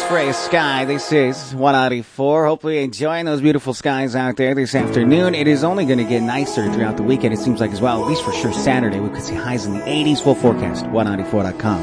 gray sky. This is 194. Hopefully enjoying those beautiful skies out there this afternoon. It is only going to get nicer throughout the weekend, it seems like as well, at least for sure Saturday. We could see highs in the 80s. Full forecast, 194.com.